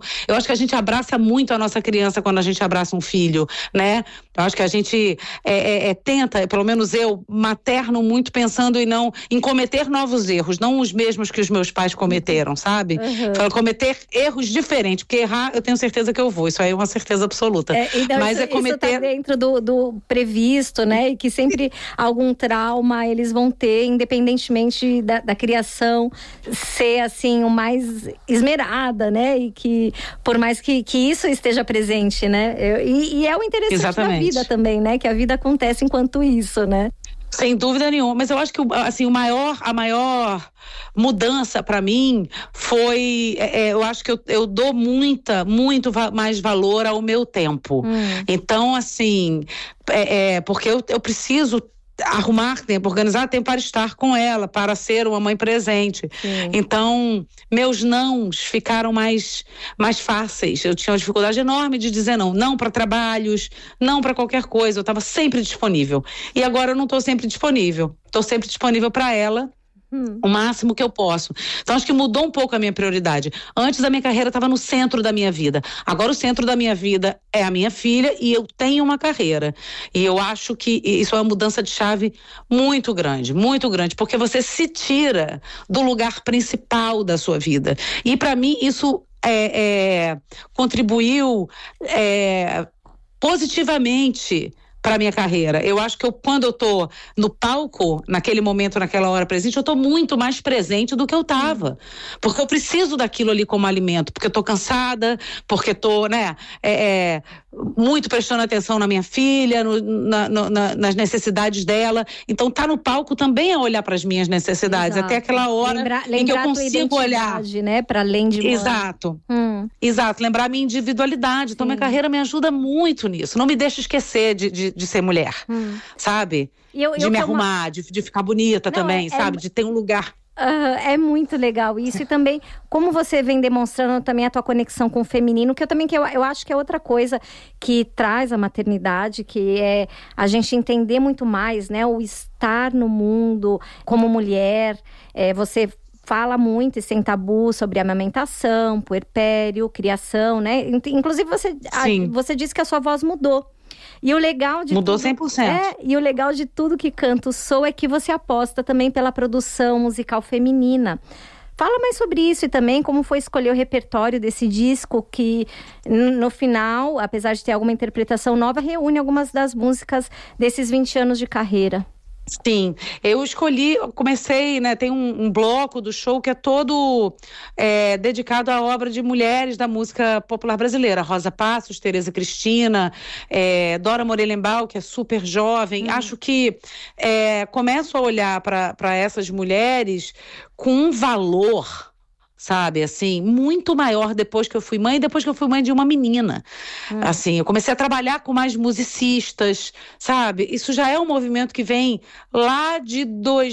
Eu acho que a gente abraça muito a nossa criança quando a gente abraça um filho, né? Eu acho que a gente tenta, pelo menos eu, materno muito pensando em cometer novos erros, não os mesmos que os meus pais cometeram, sabe? Cometer erros diferentes, porque errar eu tenho certeza que eu vou, isso aí é uma certeza absoluta. Então mas isso tá dentro do previsto, né? E que sempre algum trauma eles vão ter, independentemente da criação ser assim o mais esmerada, né? E que por mais que isso esteja presente, né? E é o interessante da vida também, né? Que a vida acontece enquanto isso, né? Sem dúvida nenhuma, mas eu acho que assim, a maior mudança para mim foi, eu acho que eu dou muito mais valor ao meu tempo. Então, assim, porque eu preciso arrumar tempo, organizar tempo para estar com ela, para ser uma mãe presente. Então, meus nãos ficaram mais fáceis. Eu tinha uma dificuldade enorme de dizer não para trabalhos, não para qualquer coisa. Eu estava sempre disponível. E agora eu não estou sempre disponível. Estou sempre disponível para ela. O máximo que eu posso. Então acho que mudou um pouco a minha prioridade. Antes a minha carreira estava no centro da minha vida. Agora o centro da minha vida é a minha filha e eu tenho uma carreira. E eu acho que isso é uma mudança de chave muito grande, porque você se tira do lugar principal da sua vida. E para mim isso contribuiu positivamente para minha carreira. Eu acho que quando eu tô no palco, naquele momento, naquela hora presente, eu tô muito mais presente do que eu tava. Porque eu preciso daquilo ali como alimento, porque eu tô cansada, porque tô, né, muito prestando atenção na minha filha, nas necessidades dela. Então tá no palco também é olhar para as minhas necessidades. Exato. Até aquela hora em que eu consigo olhar, né, para além de mãe. Exato, lembrar a minha individualidade. Então minha carreira me ajuda muito nisso. Não me deixa esquecer de ser mulher, sabe? De me arrumar, de ficar bonita também, sabe? De ter um lugar. É muito legal isso. E também, como você vem demonstrando também a tua conexão com o feminino, que eu acho que é outra coisa que traz a maternidade, que é a gente entender muito mais, né? O estar no mundo como mulher. Você fala muito e sem tabu sobre amamentação, puerpério, criação, né? Inclusive, você disse que a sua voz mudou. E o legal de mudou 100%. E o legal de tudo que Canto Sou é que você aposta também pela produção musical feminina. Fala mais sobre isso e também como foi escolher o repertório desse disco que, no final, apesar de ter alguma interpretação nova, reúne algumas das músicas desses 20 anos de carreira. Sim, eu comecei, né, tem um bloco do show que é todo dedicado à obra de mulheres da música popular brasileira, Rosa Passos, Tereza Cristina, Dora Morelenbaum, que é super jovem. Acho que começo a olhar para essas mulheres com um valor, sabe, assim, muito maior depois que eu fui mãe de uma menina. Assim, eu comecei a trabalhar com mais musicistas, sabe? Isso já é um movimento que vem lá de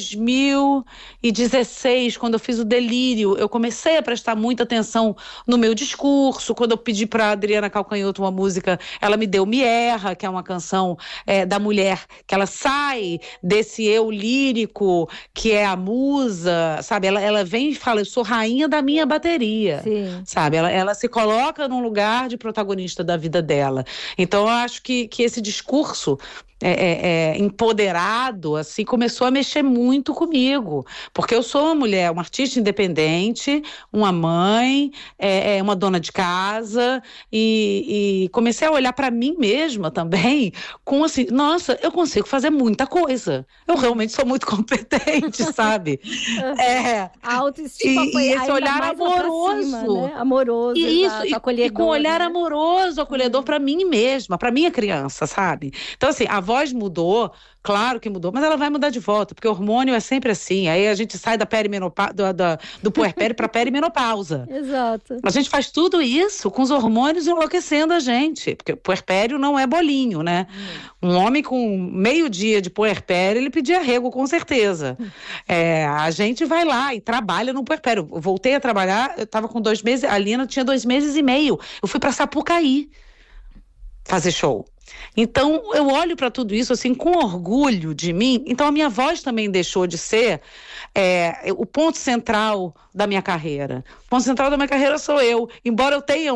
2016, quando eu fiz o Delírio. Eu comecei a prestar muita atenção no meu discurso. Quando eu pedi para Adriana Calcanhoto uma música, ela me deu Me Erra, que é uma canção da mulher, que ela sai desse eu lírico, que é a musa, sabe? Ela vem e fala, eu sou rainha da minha bateria. Sim. Sabe? Ela se coloca num lugar de protagonista da vida dela. Então eu acho que esse discurso empoderado, assim, começou a mexer muito comigo, porque eu sou uma mulher, uma artista independente, uma mãe, uma dona de casa, e comecei a olhar para mim mesma também, com assim, nossa, eu consigo fazer muita coisa, eu realmente sou muito competente, sabe? A autoestima e esse olhar amoroso, cima, né? Amoroso, e com um olhar amoroso, acolhedor para mim mesma, para minha criança, sabe? Então assim, a voz mudou, claro que mudou, mas ela vai mudar de volta, porque o hormônio é sempre assim. Aí a gente sai da do puerpério para perimenopausa. Exato. A gente faz tudo isso com os hormônios enlouquecendo a gente, porque puerpério não é bolinho, né? Um homem com meio dia de puerpério, ele pedia arrego, com certeza. A gente vai lá e trabalha no puerpério. Eu voltei a trabalhar, eu estava com 2 meses, a Lina tinha 2 meses e meio. Eu fui para Sapucaí fazer show. Então, eu olho para tudo isso assim com orgulho de mim. Então, a minha voz também deixou de ser o ponto central da minha carreira. O ponto central da minha carreira sou eu. Embora eu tenha